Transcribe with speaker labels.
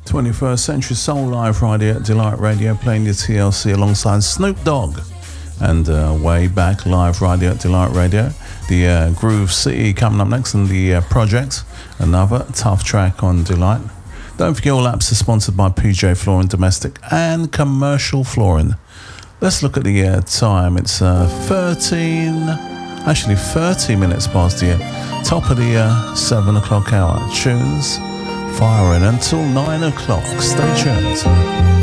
Speaker 1: 21st Century Soul Live Friday at Delight Radio, playing your TLC alongside Snoop Dogg. And way back live radio at Delight Radio. The Groove City coming up next, and the Project, another tough track on Delight. Don't forget, all apps are sponsored by PJ Flooring, domestic and commercial flooring. Let's look at the time. It's 30 minutes past the top of the 7 o'clock hour. Tunes firing until 9 o'clock. Stay tuned.